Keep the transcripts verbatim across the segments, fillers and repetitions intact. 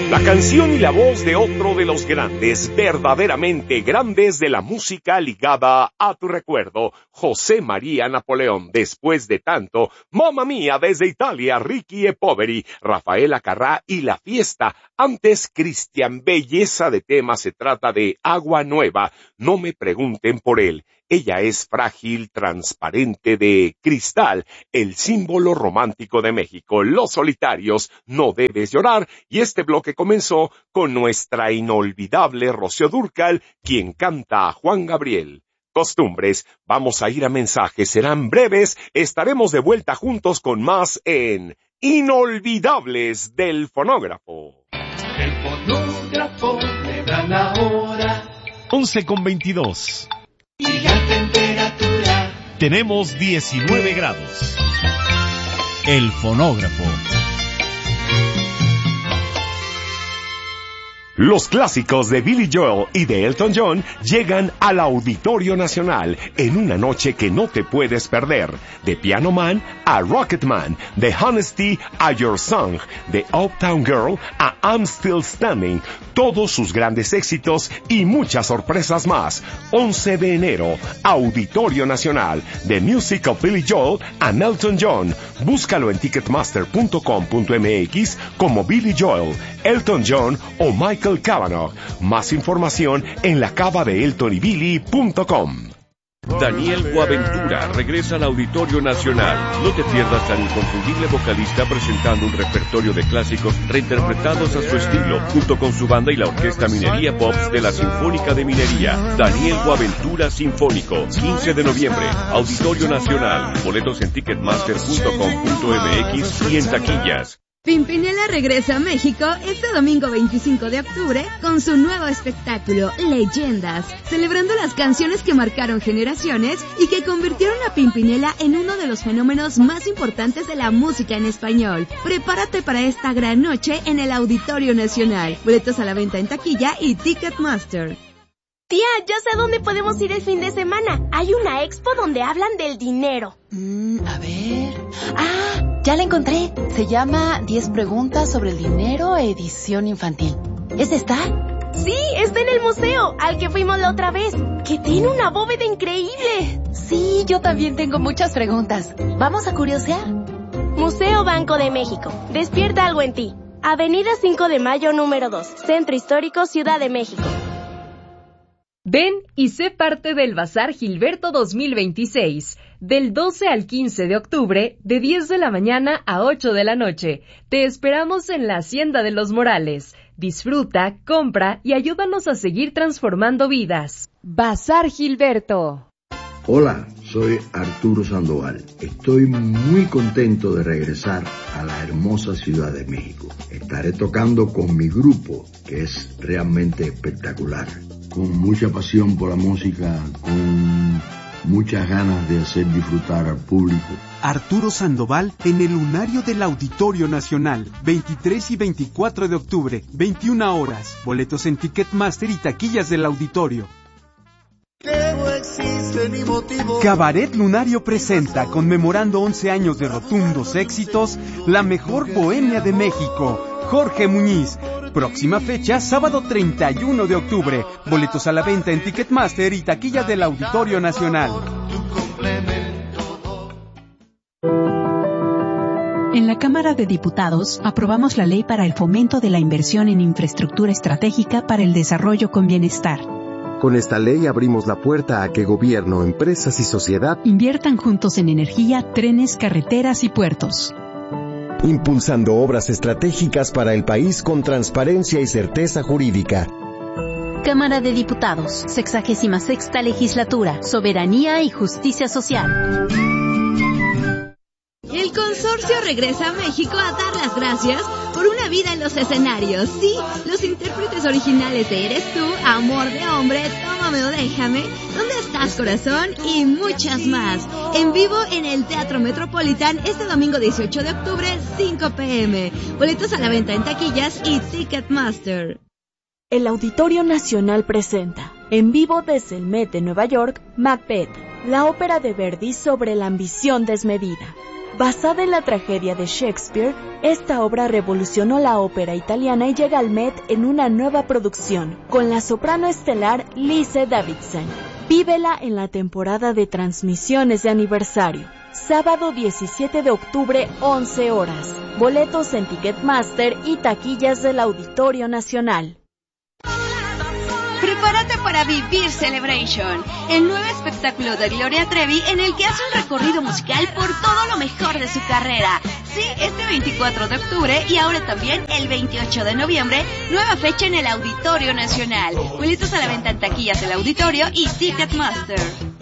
La canción y la voz de otro de los grandes, verdaderamente grandes de la música ligada a tu recuerdo, José María Napoleón. Después de tanto, Mamma Mía desde Italia, Ricky e Poveri, Rafaela Carrá y La Fiesta. Antes, Cristian, belleza de tema, se trata de Agua Nueva. No me pregunten por él. Ella es frágil, transparente, de cristal, el símbolo romántico de México. Los Solitarios, No Debes Llorar. Y este bloque comenzó con nuestra inolvidable Rocío Dúrcal, quien canta a Juan Gabriel. Costumbres, vamos a ir a mensajes, serán breves, estaremos de vuelta juntos con más en Inolvidables del Fonógrafo. El fonógrafo le dan ahora once con veintidós. Y la temperatura tenemos diecinueve grados. El fonógrafo. Los clásicos de Billy Joel y de Elton John llegan al Auditorio Nacional en una noche que no te puedes perder. De Piano Man a Rocket Man, de Honesty a Your Song, de Uptown Girl a I'm Still Standing, todos sus grandes éxitos y muchas sorpresas más. once de enero, Auditorio Nacional, The Music of Billy Joel and Elton John. Búscalo en ticketmaster punto com punto m x como Billy Joel, Elton John o Michael Cavanaugh. Más información en la cava de elton y billy punto com. Daniel Boaventura regresa al Auditorio Nacional. No te pierdas al inconfundible vocalista presentando un repertorio de clásicos reinterpretados a su estilo, junto con su banda y la Orquesta Minería Pops de la Sinfónica de Minería. Daniel Boaventura Sinfónico, quince de noviembre, Auditorio Nacional. Boletos en ticketmaster punto com punto m x y en taquillas. Pimpinela regresa a México este domingo veinticinco de octubre con su nuevo espectáculo, Leyendas, celebrando las canciones que marcaron generaciones y que convirtieron a Pimpinela en uno de los fenómenos más importantes de la música en español. Prepárate para esta gran noche en el Auditorio Nacional. Boletos a la venta en taquilla y Ticketmaster. Tía, ya sé a dónde podemos ir el fin de semana. Hay una expo donde hablan del dinero. Mm, a ver... ¡Ah! Ya la encontré. Se llama diez preguntas sobre el dinero, edición infantil. ¿Es esta? Sí, está en el museo, al que fuimos la otra vez, que tiene una bóveda increíble. Sí, yo también tengo muchas preguntas. ¿Vamos a curiosear? Museo Banco de México. Despierta algo en ti. Avenida cinco de mayo, número dos. Centro Histórico, Ciudad de México. Ven y sé parte del Bazar Gilberto dos mil veintiséis, del doce al quince de octubre, de diez de la mañana a ocho de la noche. Te esperamos en la Hacienda de los Morales. Disfruta, compra y ayúdanos a seguir transformando vidas. Bazar Gilberto. Hola, soy Arturo Sandoval. Estoy muy contento de regresar a la hermosa Ciudad de México. Estaré tocando con mi grupo, que es realmente espectacular. Con mucha pasión por la música, con muchas ganas de hacer disfrutar al público. Arturo Sandoval en el Lunario del Auditorio Nacional, veintitrés y veinticuatro de octubre, veintiuna horas. Boletos en Ticketmaster y taquillas del auditorio. Cabaret Lunario presenta, conmemorando once años de rotundos éxitos, la mejor bohemia de México, Jorge Muñiz. Próxima fecha, sábado treinta y uno de octubre. Boletos a la venta en Ticketmaster y taquillas del Auditorio Nacional. En la Cámara de Diputados aprobamos la ley para el fomento de la inversión en infraestructura estratégica para el desarrollo con bienestar. Con esta ley abrimos la puerta a que gobierno, empresas y sociedad inviertan juntos en energía, trenes, carreteras y puertos. Impulsando obras estratégicas para el país con transparencia y certeza jurídica. Cámara de Diputados, sexagésima sexta legislatura, soberanía y justicia social. El consorcio regresa a México a dar las gracias por una vida en los escenarios. Sí, los intérpretes originales de Eres Tú, Amor de Hombre, Tómame o Déjame, ¿Dónde estás, corazón? Y muchas más. En vivo en el Teatro Metropolitan este domingo dieciocho de octubre, cinco pe eme. Boletos a la venta en taquillas y Ticketmaster. El Auditorio Nacional presenta, en vivo desde el Met de Nueva York, Macbeth, la ópera de Verdi sobre la ambición desmedida. Basada en la tragedia de Shakespeare, esta obra revolucionó la ópera italiana y llega al Met en una nueva producción, con la soprano estelar Lise Davidsen. Vívela en la temporada de transmisiones de aniversario. Sábado diecisiete de octubre, once horas. Boletos en Ticketmaster y taquillas del Auditorio Nacional. Prepárate para vivir Celebration, el nuevo espectáculo de Gloria Trevi en el que hace un recorrido musical por todo lo mejor de su carrera. Sí, este veinticuatro de octubre y ahora también el veintiocho de noviembre, nueva fecha en el Auditorio Nacional. Boletos a la venta en taquillas del Auditorio y Ticketmaster.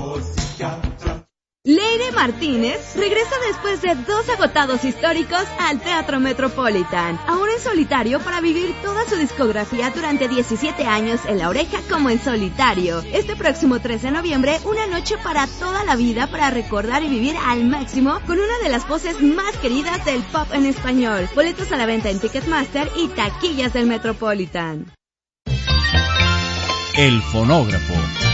Leire Martínez regresa después de dos agotados históricos al Teatro Metropolitan, ahora en solitario para vivir toda su discografía durante diecisiete años en La Oreja como en solitario. Este próximo tres de noviembre, una noche para toda la vida para recordar y vivir al máximo con una de las voces más queridas del pop en español. Boletos a la venta en Ticketmaster y taquillas del Metropolitan. El fonógrafo.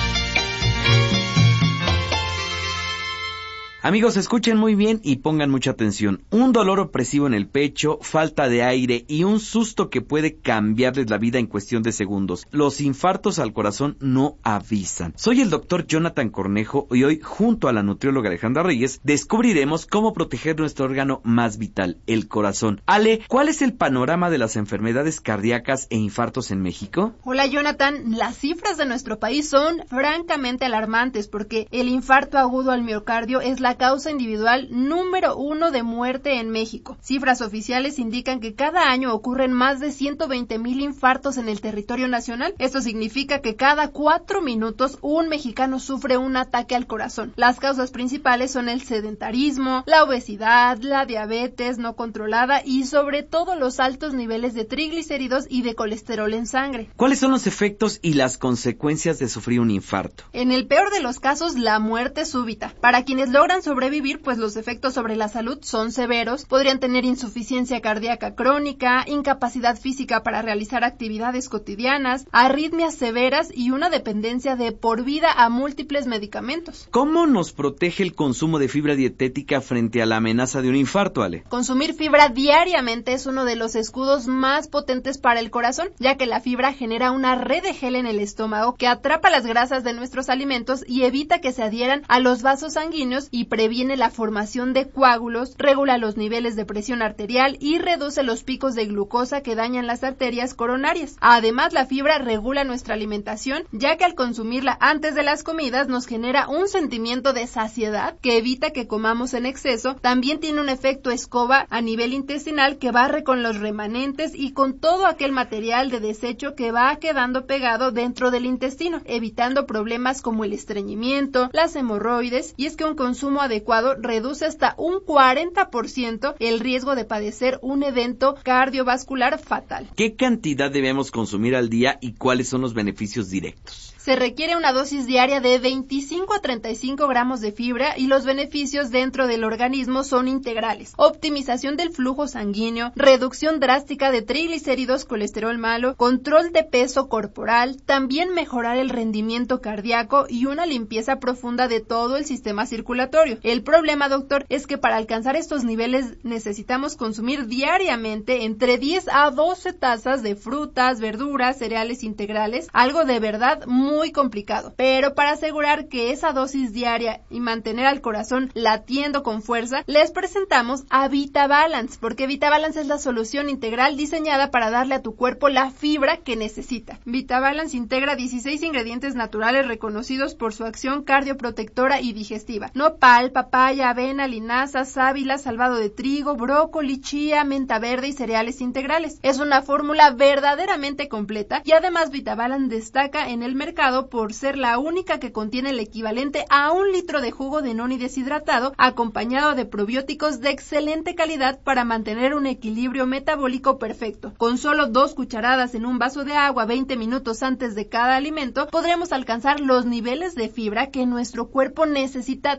Amigos, escuchen muy bien y pongan mucha atención. Un dolor opresivo en el pecho, falta de aire y un susto que puede cambiarles la vida en cuestión de segundos. Los infartos al corazón no avisan. Soy el doctor Jonathan Cornejo y hoy, junto a la nutrióloga Alejandra Reyes, descubriremos cómo proteger nuestro órgano más vital, el corazón. Ale, ¿cuál es el panorama de las enfermedades cardíacas e infartos en México? Hola, Jonathan. Las cifras de nuestro país son francamente alarmantes porque el infarto agudo al miocardio es la causa individual número uno de muerte en México. Cifras oficiales indican que cada año ocurren más de ciento veinte mil infartos en el territorio nacional. Esto significa que cada cuatro minutos un mexicano sufre un ataque al corazón. Las causas principales son el sedentarismo, la obesidad, la diabetes no controlada y sobre todo los altos niveles de triglicéridos y de colesterol en sangre. ¿Cuáles son los efectos y las consecuencias de sufrir un infarto? En el peor de los casos, la muerte súbita. Para quienes logran sobrevivir, pues los efectos sobre la salud son severos. Podrían tener insuficiencia cardíaca crónica, incapacidad física para realizar actividades cotidianas, arritmias severas y una dependencia de por vida a múltiples medicamentos. ¿Cómo nos protege el consumo de fibra dietética frente a la amenaza de un infarto, Ale? Consumir fibra diariamente es uno de los escudos más potentes para el corazón, ya que la fibra genera una red de gel en el estómago que atrapa las grasas de nuestros alimentos y evita que se adhieran a los vasos sanguíneos y previene la formación de coágulos, regula los niveles de presión arterial y reduce los picos de glucosa que dañan las arterias coronarias. Además, la fibra regula nuestra alimentación, ya que al consumirla antes de las comidas nos genera un sentimiento de saciedad que evita que comamos en exceso. También tiene un efecto escoba a nivel intestinal que barre con los remanentes y con todo aquel material de desecho que va quedando pegado dentro del intestino, evitando problemas como el estreñimiento, las hemorroides, y es que un consumo adecuado reduce hasta un cuarenta por ciento el riesgo de padecer un evento cardiovascular fatal. ¿Qué cantidad debemos consumir al día y cuáles son los beneficios directos? Se requiere una dosis diaria de veinticinco a treinta y cinco gramos de fibra y los beneficios dentro del organismo son integrales. Optimización del flujo sanguíneo, reducción drástica de triglicéridos, colesterol malo, control de peso corporal, también mejorar el rendimiento cardíaco y una limpieza profunda de todo el sistema circulatorio. El problema, doctor, es que para alcanzar estos niveles necesitamos consumir diariamente entre diez a doce tazas de frutas, verduras, cereales integrales, algo de verdad muy muy complicado, pero para asegurar que esa dosis diaria y mantener al corazón latiendo con fuerza, les presentamos a VitaBalance, porque VitaBalance es la solución integral diseñada para darle a tu cuerpo la fibra que necesita. VitaBalance integra dieciséis ingredientes naturales reconocidos por su acción cardioprotectora y digestiva: nopal, papaya, avena, linaza, sábila, salvado de trigo, brócoli, chía, menta verde y cereales integrales. Es una fórmula verdaderamente completa y además VitaBalance destaca en el mercado por ser la única que contiene el equivalente a un litro de jugo de noni deshidratado, acompañado de probióticos de excelente calidad para mantener un equilibrio metabólico perfecto. Con solo dos cucharadas en un vaso de agua veinte minutos antes de cada alimento, podremos alcanzar los niveles de fibra que nuestro cuerpo necesita todos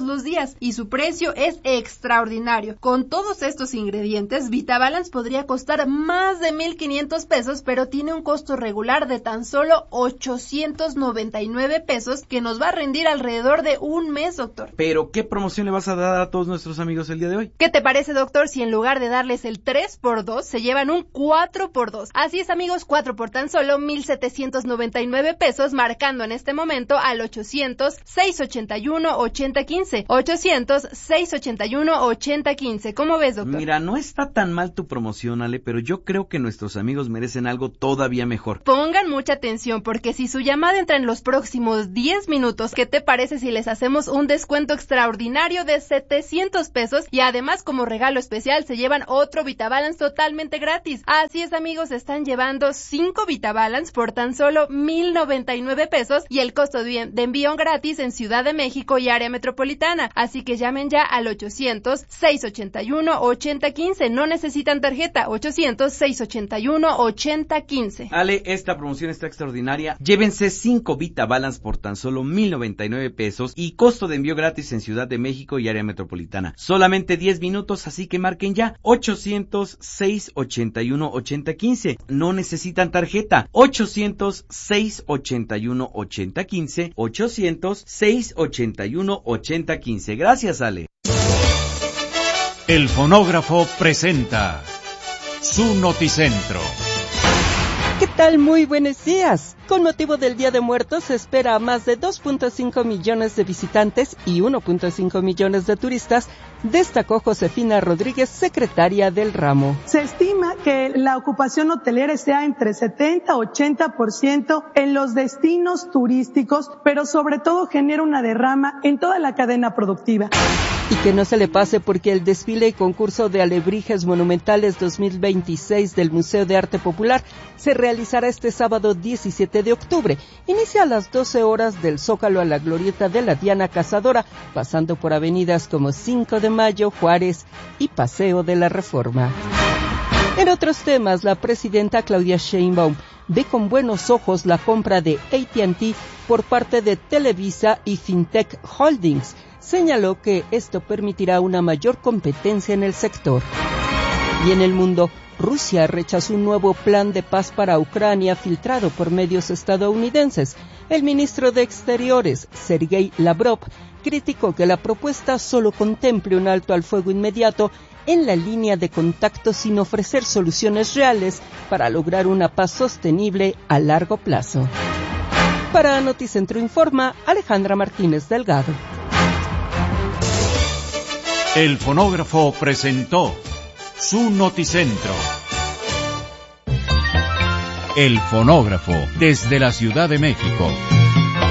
los días y su precio es extraordinario. Con todos estos ingredientes, Vitabalance podría costar más de mil quinientos pesos, pero tiene un costo regular de tan solo ochocientos noventa y nueve pesos, que nos va a rendir alrededor de un mes, doctor. Pero, ¿qué promoción le vas a dar a todos nuestros amigos el día de hoy? ¿Qué te parece, doctor, si en lugar de darles el tres por dos, se llevan un cuatro por dos? Así es, amigos, cuatro por tan solo mil setecientos noventa y nueve pesos, marcando en este momento al ochocientos, seiscientos ochenta y uno, ochenta quince. ochocientos, seiscientos ochenta y uno, ochenta quince. ¿Cómo ves, doctor? Mira, no está tan mal tu promoción, Ale, pero yo creo que nuestros amigos merecen algo todavía mejor. Pongan mucha atención, porque si su llamada entra en los próximos diez minutos, ¿qué te parece si les hacemos un descuento extraordinario de setecientos pesos? Y además, como regalo especial, se llevan otro Vitabalance totalmente gratis. Así es, amigos, están llevando cinco Vitabalance por tan solo mil noventa y nueve pesos y el costo de envío gratis en Ciudad de México y área metropolitana. Así que llamen ya al ochocientos, seiscientos ochenta y uno, ochenta quince. No necesitan tarjeta. ochocientos, seiscientos ochenta y uno, ochenta quince. Ale, esta promoción está extraordinaria. Llévense cinco Vitabalance por tan solo mil noventa y nueve pesos y costo de envío gratis en Ciudad de México y área metropolitana. Solamente diez minutos, así que marquen ya. ochocientos, seiscientos ochenta y uno, ochenta quince. No necesitan tarjeta. ochocientos, seiscientos ochenta y uno, ochenta quince. ochocientos, seiscientos ochenta y uno, ochenta quince. Gracias, Ale. El fonógrafo presenta su noticentro. ¿Qué tal? Muy buenos días. Con motivo del Día de Muertos se espera a más de dos punto cinco millones de visitantes y uno punto cinco millones de turistas, destacó Josefina Rodríguez, secretaria del ramo. Se estima que la ocupación hotelera sea entre setenta a ochenta por ciento en los destinos turísticos, pero sobre todo genera una derrama en toda la cadena productiva. Y que no se le pase, porque el desfile y concurso de alebrijes monumentales dos mil veintiséis del Museo de Arte Popular se realizará este sábado diecisiete de octubre. Inicia a las doce horas del Zócalo a la glorieta de la Diana Cazadora, pasando por avenidas como cinco de mayo, Juárez y Paseo de la Reforma. En otros temas, la presidenta Claudia Sheinbaum ve con buenos ojos la compra de A T and T por parte de Televisa y Fintech Holdings. Señaló que esto permitirá una mayor competencia en el sector. Y en el mundo, Rusia rechazó un nuevo plan de paz para Ucrania filtrado por medios estadounidenses. El ministro de Exteriores, Sergei Lavrov, criticó que la propuesta solo contemple un alto al fuego inmediato en la línea de contacto sin ofrecer soluciones reales para lograr una paz sostenible a largo plazo. Para Noticentro Informa, Alejandra Martínez Delgado. El fonógrafo presentó su noticentro. El fonógrafo, desde la Ciudad de México.